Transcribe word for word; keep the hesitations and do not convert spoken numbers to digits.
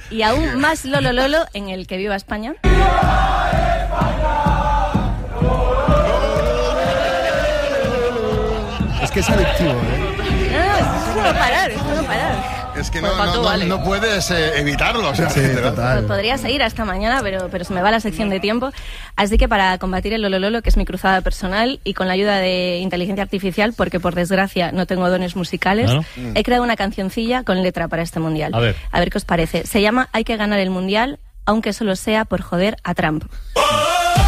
y aún más Lolo Lolo en el Que Viva España. Es que es adictivo, ¿eh? No, no, es no parar, es no parar. Es que no, no, no, vale. no puedes eh, evitarlo. O sea, sí, total. Podría seguir hasta mañana, pero, pero se me va la sección de tiempo. Así que para combatir el Lolo Lolo, que es mi cruzada personal, y con la ayuda de inteligencia artificial, porque por desgracia no tengo dones musicales, ¿Claro? he creado una cancioncilla con letra para este mundial. A ver. A ver qué os parece. Se llama Hay que ganar el mundial, aunque solo sea por joder a Trump.